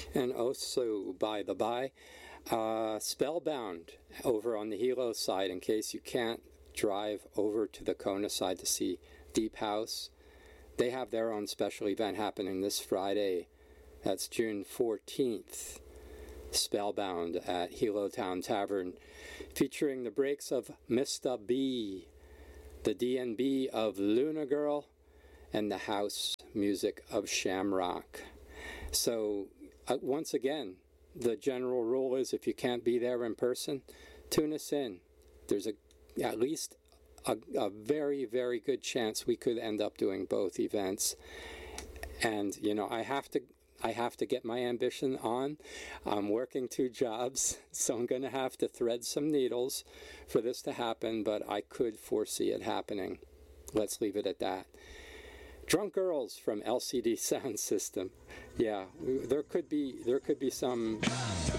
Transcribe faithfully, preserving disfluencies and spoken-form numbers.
And also, by the by, uh, Spellbound over on the Hilo side, in case you can't drive over to the Kona side to see Deep House, they have their own special event happening this Friday. That's June fourteenth. Spellbound at Hilo Town Tavern, featuring the breaks of Mister B, the D and B of Luna Girl, and the house music of Shamrock. So, uh, once again, the general rule is if you can't be there in person, tune us in. There's a at least a, a very, very good chance we could end up doing both events. And, you know, I have to I have to get my ambition on. I'm working two jobs, so I'm going to have to thread some needles for this to happen, but I could foresee it happening. Let's leave it at that. Drunk Girls from L C D Sound System. Yeah, there could be there could be some